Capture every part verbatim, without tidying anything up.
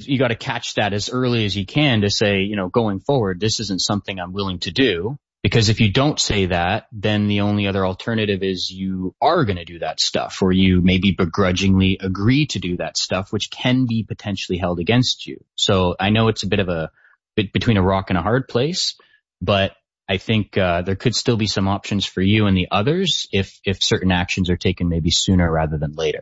you got to catch that as early as you can to say, you know, going forward, this isn't something I'm willing to do. Because if you don't say that, then the only other alternative is you are going to do that stuff, or you maybe begrudgingly agree to do that stuff, which can be potentially held against you. So I know it's a bit of a bit between a rock and a hard place, but I think uh, there could still be some options for you and the others if if certain actions are taken maybe sooner rather than later.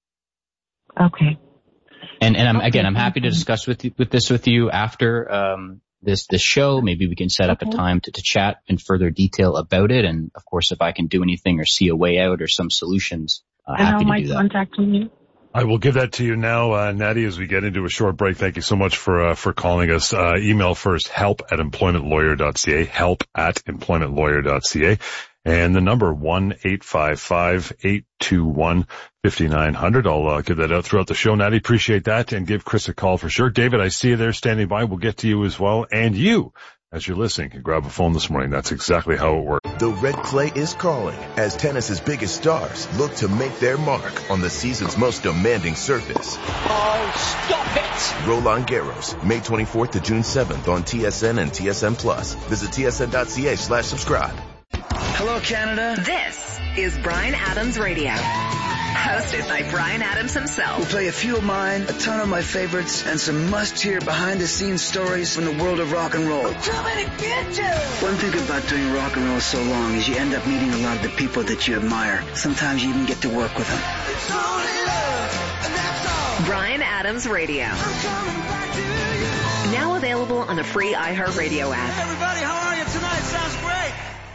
Okay. And and I'm, okay. again, I'm happy to discuss with you, with this with you after um, this this show. Maybe we can set up okay. a time to, to chat in further detail about it. And of course, if I can do anything or see a way out or some solutions, uh, and happy how to do that. am I contacting you? I will give that to you now, uh, Natty, as we get into a short break. Thank you so much for, uh, for calling us. Uh, email first, help at employment lawyer dot c a, help at employment lawyer dot c a. And the number, one eight five five, eight two one, five nine zero zero. I'll uh, give that out throughout the show. Natty, appreciate that. And give Chris a call for sure. David, I see you there standing by. We'll get to you as well. And you, as you're listening, can grab a phone this morning. That's exactly how it works. The red clay is calling as tennis's biggest stars look to make their mark on the season's most demanding surface. Oh, stop it! Roland Garros, May twenty-fourth to June seventh on T S N and T S N Plus. Visit T S N dot C A slash subscribe. Hello, Canada. This is Bryan Adams Radio. Hosted by Bryan Adams himself. We'll play a few of mine, a ton of my favorites, and some must-hear behind-the-scenes stories from the world of rock and roll. I'm coming to get you! One thing about doing rock and roll so long is you end up meeting a lot of the people that you admire. Sometimes you even get to work with them. It's only love, and that's all. Bryan Adams Radio. I'm coming back to you. Now available on the free iHeartRadio app. Hey everybody, how are you tonight? Sounds great.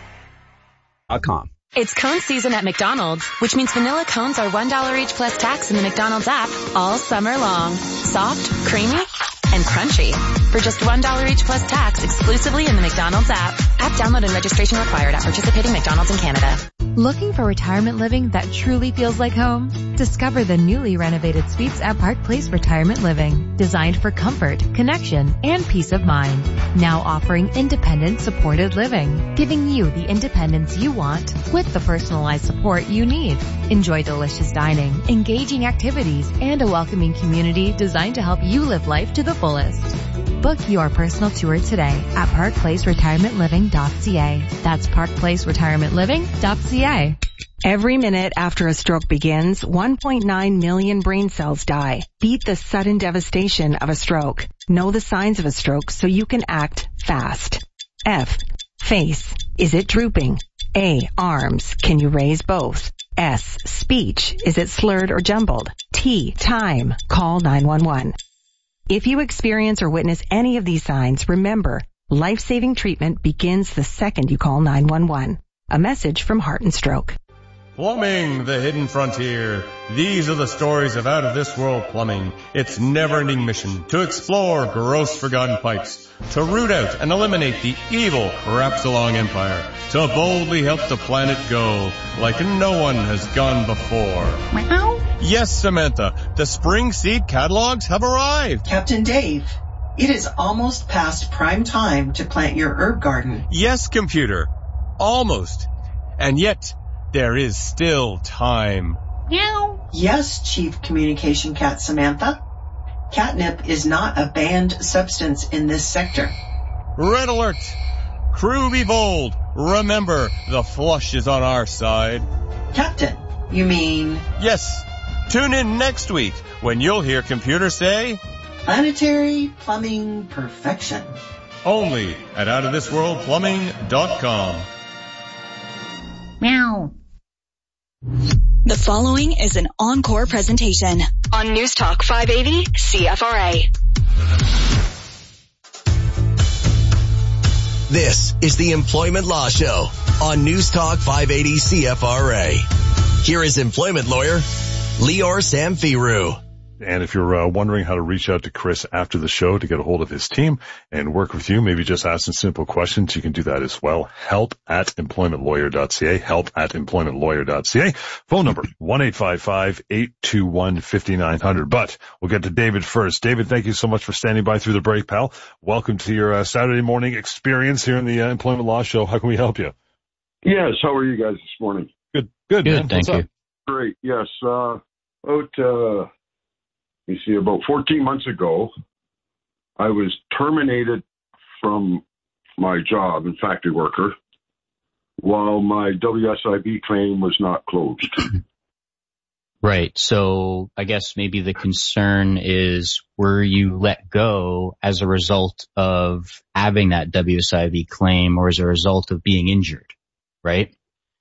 .com. It's cone season at McDonald's, which means vanilla cones are one dollar each plus tax in the McDonald's app all summer long. Soft, creamy, and crunchy. For just one dollar each plus tax exclusively in the McDonald's app. App download and registration required at participating McDonald's in Canada. Looking for retirement living that truly feels like home? Discover the newly renovated suites at Park Place Retirement Living. Designed for comfort, connection, and peace of mind. Now offering independent supported living. Giving you the independence you want with the personalized support you need. Enjoy delicious dining, engaging activities, and a welcoming community designed to help you live life to the fullest. Book your personal tour today at park place retirement living dot c a. That's park place retirement living dot c a. Every minute after a stroke begins, one point nine million brain cells die. Beat the sudden devastation of a stroke. Know the signs of a stroke so you can act fast. F. Face. Is it drooping? A. Arms. Can you raise both? S. Speech. Is it slurred or jumbled? T. Time. Call nine one one. If you experience or witness any of these signs, remember, life-saving treatment begins the second you call nine one one. A message from Heart and Stroke. Plumbing, the hidden frontier. These are the stories of out-of-this-world plumbing. Its never-ending mission to explore gross forgotten pipes, to root out and eliminate the evil Crapsalong Empire, to boldly help the planet go like no one has gone before. Meow. Yes, Samantha, the spring seed catalogs have arrived. Captain Dave, it is almost past prime time to plant your herb garden. Yes, computer, almost. And yet, there is still time. Meow. Yes, Chief Communication Cat Samantha. Catnip is not a banned substance in this sector. Red alert! Crew be bold. Remember, the flush is on our side. Captain, you mean? Yes. Tune in next week when you'll hear computer say, Planetary Plumbing Perfection. Only at out of this world plumbing dot com. Meow. The following is an encore presentation on News Talk five eighty C F R A. This is the Employment Law Show on News Talk five eighty C F R A. Here is employment lawyer Lior Samfiru. And if you're uh, wondering how to reach out to Chris after the show to get a hold of his team and work with you, maybe just ask some simple questions, you can do that as well. Help at employment lawyer dot c a. Help at employment lawyer dot c a. Phone number, one eight five five, eight two one, five nine zero zero. But we'll get to David first. David, thank you so much for standing by through the break, pal. Welcome to your uh, Saturday morning experience here in the uh, Employment Law Show. How can we help you? Yes, how are you guys this morning? Good, good, good man. Thank What's you. Up? Great, yes. Uh, about, uh, let me see, about fourteen months ago, I was terminated from my job in factory worker while my W S I B claim was not closed. Right. So I guess maybe the concern is, were you let go as a result of having that W S I B claim or as a result of being injured? Right.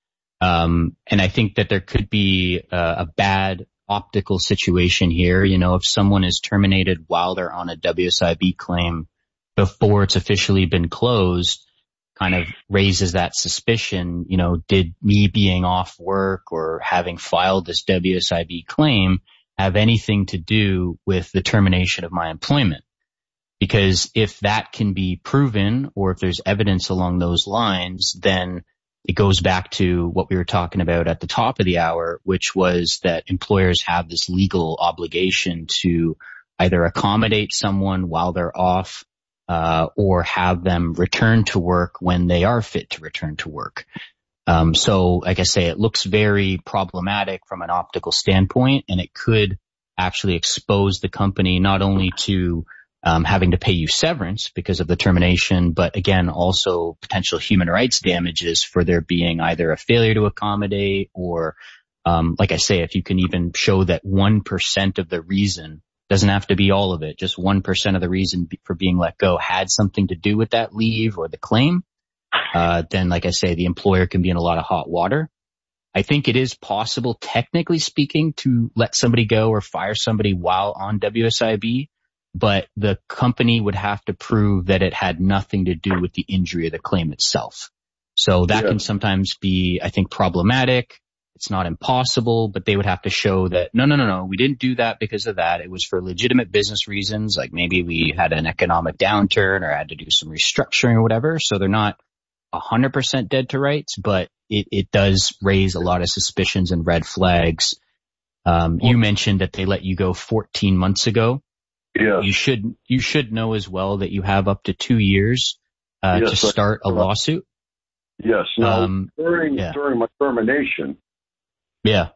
Um, and I think that there could be a, a bad optical situation here. You know, if someone is terminated while they're on a W S I B claim before it's officially been closed, kind of raises that suspicion, you know, did me being off work or having filed this W S I B claim have anything to do with the termination of my employment? Because if that can be proven, or if there's evidence along those lines, then it goes back to what we were talking about at the top of the hour, which was that employers have this legal obligation to either accommodate someone while they're off, Uh, or have them return to work when they are fit to return to work. Um, so, like I say, it looks very problematic from an optical standpoint, and it could actually expose the company not only to um, having to pay you severance because of the termination, but again, also potential human rights damages for there being either a failure to accommodate or, um, like I say, if you can even show that one percent of the reason, doesn't have to be all of it, just one percent of the reason for being let go had something to do with that leave or the claim, uh, then, like I say, the employer can be in a lot of hot water. I think it is possible, technically speaking, to let somebody go or fire somebody while on W S I B, but the company would have to prove that it had nothing to do with the injury or the claim itself. So that yeah. can sometimes be, I think, problematic. It's not impossible, but they would have to show that, no, no, no, no, we didn't do that because of that. It was for legitimate business reasons, like maybe we had an economic downturn or had to do some restructuring or whatever. So they're not one hundred percent dead to rights, but it, it does raise a lot of suspicions and red flags. Um, you mentioned that they let you go fourteen months ago. Yeah. You should, you should know as well that you have up to two years uh, yes, to start a lawsuit. Yes. Now, um, during, yeah. during my termination, Yeah.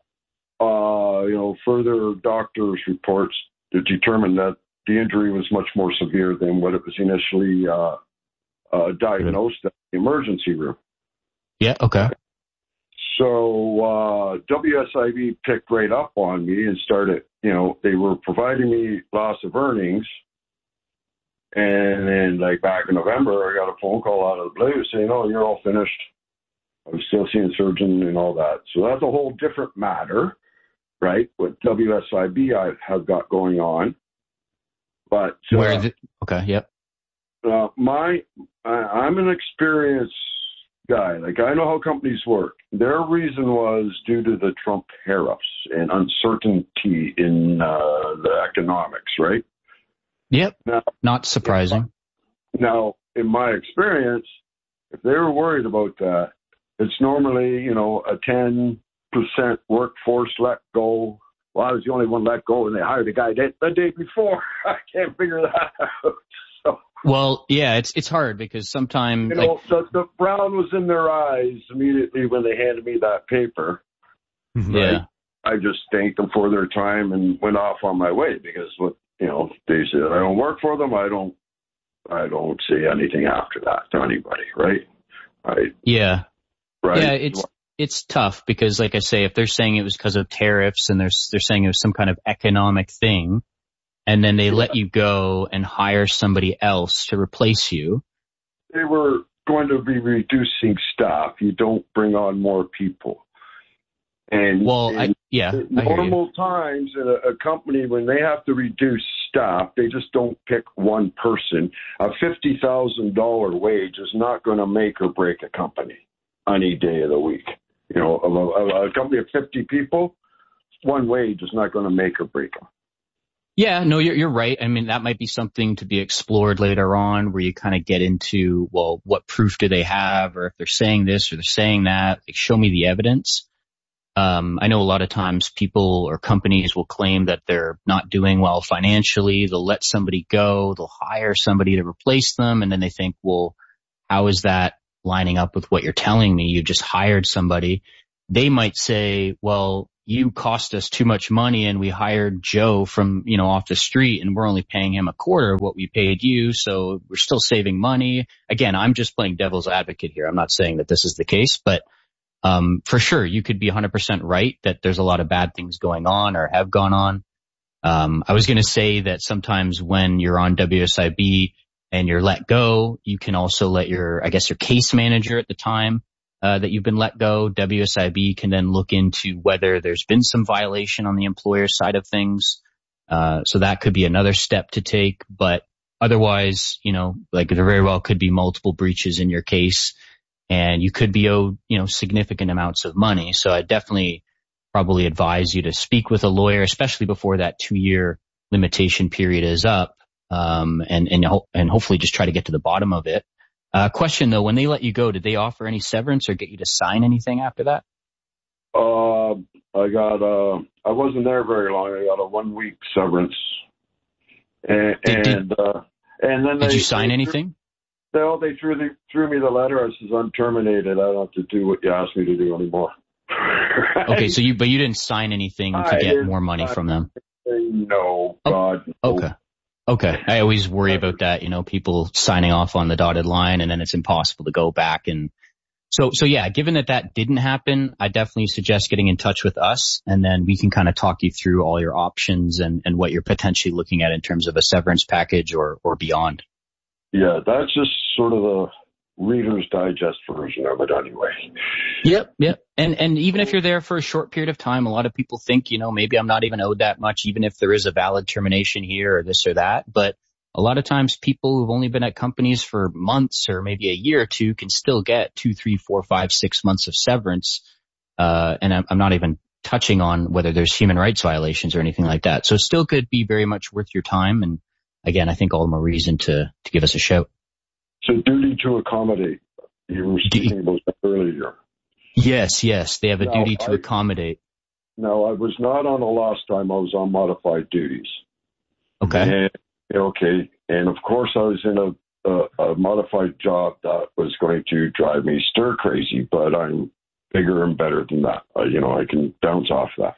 Uh, you know, further doctors' reports to determine that the injury was much more severe than what it was initially uh, uh, diagnosed at the emergency room. Yeah, okay. So uh, W S I B picked right up on me and started, you know, they were providing me loss of earnings. And then, like, back in November, I got a phone call out of the blue saying, oh, you're all finished. I'm still seeing a surgeon and all that. So that's a whole different matter, right? What W S I B I have got going on. But uh, where the, okay, yep. Uh, my, I, I'm an experienced guy. Like, I know how companies work. Their reason was due to the Trump tariffs and uncertainty in uh, the economics, right? Yep. Now, not surprising. Now, in my experience, if they were worried about that, it's normally, you know, a ten percent workforce let go. Well, I was the only one let go, and they hired a guy the, the day before. I can't figure that out. So, well, yeah, it's it's hard because sometimes, you know, like, the, the frown was in their eyes immediately when they handed me that paper. Yeah. Right? I just thanked them for their time and went off on my way because, what you know, they said I don't work for them. I don't, I don't say anything after that to anybody, right? I, yeah. Right. Yeah, it's it's tough because, like I say, if they're saying it was because of tariffs and they're they're saying it was some kind of economic thing, and then they yeah. let you go and hire somebody else to replace you. They were going to be reducing staff. You don't bring on more people. And well, in I, yeah, normal times in a, a company when they have to reduce staff, they just don't pick one person. A fifty thousand dollar wage is not going to make or break a company. Any day of the week. You know, a, a, a company of fifty people, one wage is not going to make or break them. Yeah, no, you're, you're right. I mean, that might be something to be explored later on where you kind of get into, well, what proof do they have? Or if they're saying this or they're saying that, like, show me the evidence. Um, I know a lot of times people or companies will claim that they're not doing well financially. They'll let somebody go. They'll hire somebody to replace them. And then they think, well, how is that lining up with what you're telling me? You just hired somebody. They might say, well, you cost us too much money and we hired Joe from, you know, off the street and we're only paying him a quarter of what we paid you. So we're still saving money. Again, I'm just playing devil's advocate here. I'm not saying that this is the case, but um, for sure, you could be one hundred percent right that there's a lot of bad things going on or have gone on. Um, I was going to say that sometimes when you're on W S I B and you're let go, you can also let your, I guess your case manager at the time uh, that you've been let go, W S I B can then look into whether there's been some violation on the employer side of things. Uh, so that could be another step to take. But otherwise, you know, like there very well could be multiple breaches in your case and you could be owed, you know, significant amounts of money. So I definitely probably advise you to speak with a lawyer, especially before that two-year limitation period is up, um, and and ho- and hopefully just try to get to the bottom of it. Uh, question though, when they let you go, did they offer any severance or get you to sign anything after that? Uh, I got uh, I wasn't there very long. I got a one-week severance, and Did- did- and, uh, and then Did they, you sign they anything? They, oh, they threw the, threw me the letter. I says I'm terminated. I don't have to do what you asked me to do anymore. Okay, so you but you didn't sign anything to I get didn't more money sign from them. No, God. No. Okay. Okay. I always worry about that, you know, people signing off on the dotted line and then it's impossible to go back. And so, so yeah, given that that didn't happen, I definitely suggest getting in touch with us and then we can kind of talk you through all your options and, and what you're potentially looking at in terms of a severance package or, or beyond. Yeah, that's just sort of the Reader's Digest version of it anyway. Yep, yep. And and even if you're there for a short period of time, a lot of people think, you know, maybe I'm not even owed that much, even if there is a valid termination here or this or that. But a lot of times people who've only been at companies for months or maybe a year or two can still get two, three, four, five, six months of severance. Uh, and I'm, I'm not even touching on whether there's human rights violations or anything like that. So it still could be very much worth your time. And again, I think all the more reason to, to give us a shout. So duty to accommodate. You were speaking about that earlier. Yes, yes. They have a Now, duty to I- accommodate. No, I was not on the last time. I was on modified duties. Okay. And, okay. And of course, I was in a, a, a modified job that was going to drive me stir crazy, but I'm bigger and better than that. Uh, you know, I can bounce off that.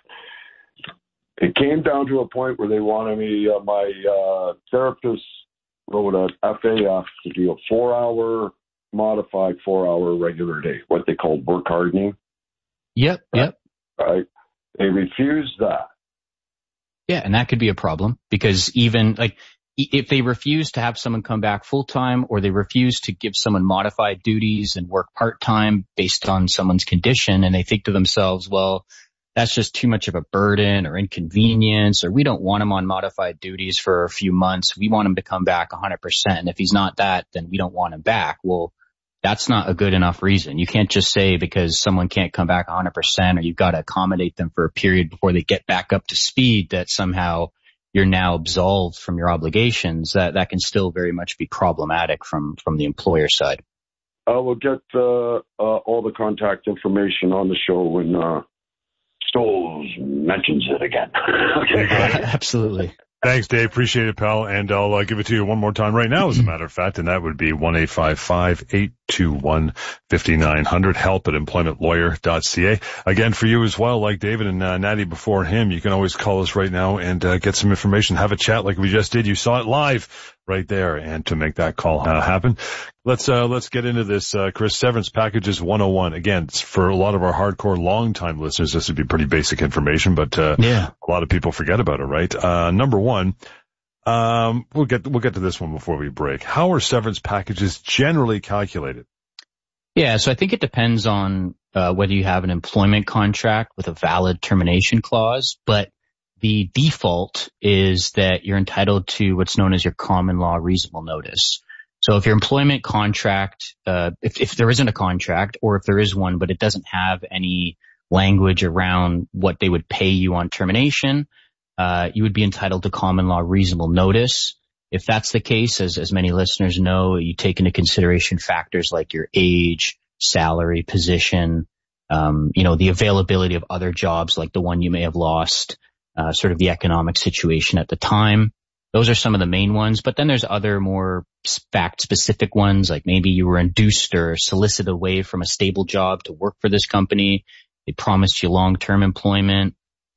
It came down to a point where they wanted me, uh, my uh, therapist wrote a F A F to do a four-hour modified, four-hour regular day, what they call work hardening. Yep, yep. Right? They refused that. Yeah, and that could be a problem because even like if they refuse to have someone come back full time or they refuse to give someone modified duties and work part time based on someone's condition and they think to themselves, well, that's just too much of a burden or inconvenience, or we don't want him on modified duties for a few months. We want him to come back one hundred percent. And if he's not that, then we don't want him back. Well, that's not a good enough reason. You can't just say because someone can't come back one hundred percent or you've got to accommodate them for a period before they get back up to speed that somehow you're now absolved from your obligations. That that can still very much be problematic from, from the employer side. I will get uh, uh, all the contact information on the show when uh, Stoles mentions it again. Okay. Absolutely. Thanks, Dave. Appreciate it, pal. And I'll uh, give it to you one more time right now, as a matter of fact, and that would be one eight five five, eight two one, five nine zero zero, help at employment lawyer dot c a. Again, for you as well, like David and uh, Natty before him, you can always call us right now and uh, get some information, have a chat like we just did. You saw it live right there. And to make that call uh, happen, let's uh, let's get into this, uh, Chris. Severance packages one oh one. Again, it's for a lot of our hardcore long-time listeners, this would be pretty basic information, but uh, yeah, a lot of people forget about it, right? Uh, number one, um, we'll get we'll get to this one before we break. How are severance packages generally calculated? Yeah, so I think it depends on uh, whether you have an employment contract with a valid termination clause, but the default is that you're entitled to what's known as your common law reasonable notice. So if your employment contract, uh, if, if there isn't a contract or if there is one, but it doesn't have any language around what they would pay you on termination, uh, you would be entitled to common law reasonable notice. If that's the case, as, as many listeners know, you take into consideration factors like your age, salary, position, um, you know, the availability of other jobs like the one you may have lost, uh, sort of the economic situation at the time. Those are some of the main ones, but then there's other more fact-specific ones, like maybe you were induced or solicited away from a stable job to work for this company. They promised you long-term employment.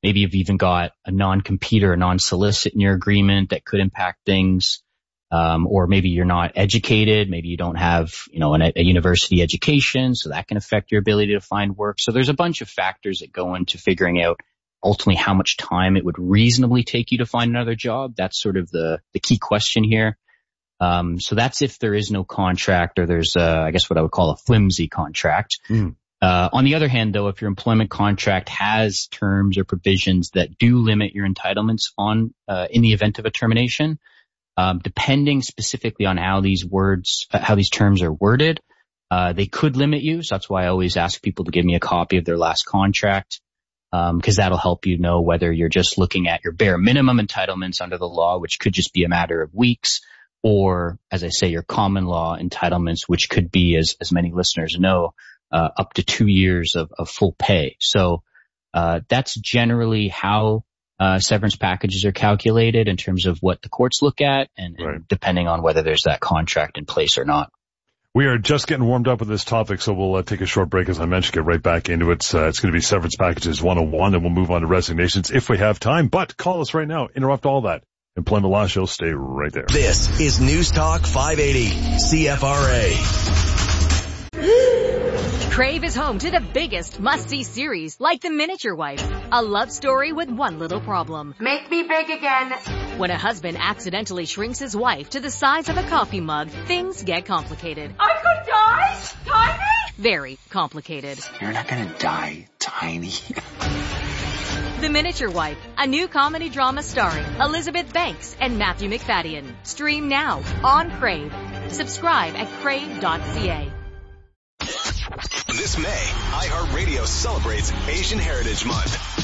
Maybe you've even got a non-compete or a non-solicit in your agreement that could impact things. Um, or maybe you're not educated. Maybe you don't have, you know, an, a university education. So that can affect your ability to find work. So there's a bunch of factors that go into figuring out ultimately how much time it would reasonably take you to find another job. That's sort of the, the key question here. Um, so that's if there is no contract or there's, uh, I guess what I would call a flimsy contract. Mm. Uh, on the other hand, though, if your employment contract has terms or provisions that do limit your entitlements on, uh, in the event of a termination, um, depending specifically on how these words, uh, how these terms are worded, uh, they could limit you. So that's why I always ask people to give me a copy of their last contract. Um, cause that'll help you know whether you're just looking at your bare minimum entitlements under the law, which could just be a matter of weeks, or, as I say, your common law entitlements, which could be, as, as many listeners know, uh, up to two years of, of full pay. So, uh, that's generally how, uh, severance packages are calculated in terms of what the courts look at and, right. and depending on whether there's that contract in place or not. We are just getting warmed up with this topic, so we'll uh, take a short break, as I mentioned, get right back into it. Uh, it's going to be severance packages one oh one, and we'll move on to resignations if we have time. But call us right now. Interrupt all that. Employment Law Show. Stay right there. This is News Talk five eighty C F R A. Crave is home to the biggest must-see series, like The Miniature Wife, a love story with one little problem. Make me big again. When a husband accidentally shrinks his wife to the size of a coffee mug, things get complicated. I could die? Tiny? Very complicated. You're not gonna die, Tiny. The Miniature Wife, a new comedy drama starring Elizabeth Banks and Matthew McFadden. Stream now on Crave. Subscribe at crave dot c a. This May, iHeartRadio celebrates Asian Heritage Month.